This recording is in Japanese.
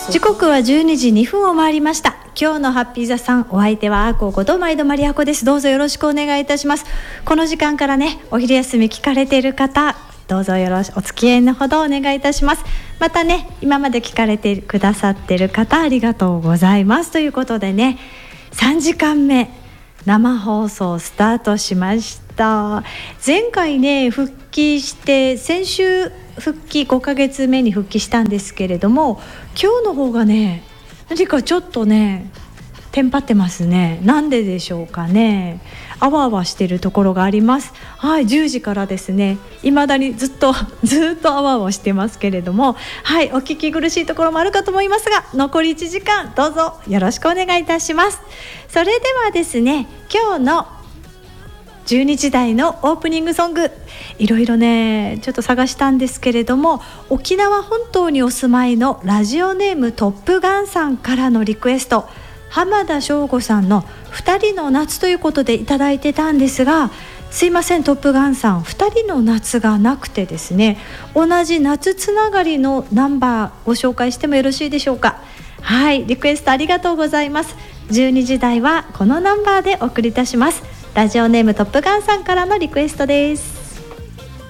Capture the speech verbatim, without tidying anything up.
時刻はじゅうにじにふんを回りました。今日のハッピーザさん、お相手はあここと毎度まりあこです。どうぞよろしくお願いいたします。この時間からね、お昼休み聞かれている方、どうぞよろしお付き合いのほどお願いいたします。またね、今まで聞かれてくださっている方、ありがとうございますということでね、さんじかんめ生放送スタートしました。前回ね復帰して先週復帰ごかげつめに復帰したんですけれども、今日の方がね何かちょっとねテンパってますね。なんででしょうかね。あわあわしてるところがあります。はい、じゅうじからですね、未だにずっとずっとあわあわしてますけれども、はい、お聞き苦しいところもあるかと思いますが、残りいちじかんどうぞよろしくお願いいたします。それではですね、今日のじゅうにじ台のオープニングソング、いろいろねちょっと探したんですけれども、沖縄本島にお住まいのラジオネームトップガンさんからのリクエスト、浜田省吾さんのふたりの夏ということでいただいてたんですが、すいませんトップガンさん、ふたりの夏がなくてですね、同じ夏つながりのナンバーご紹介してもよろしいでしょうか。はい、リクエストありがとうございます。じゅうにじ台はこのナンバーでお送りいたします。ラジオネームトップガンさんからのリクエストです。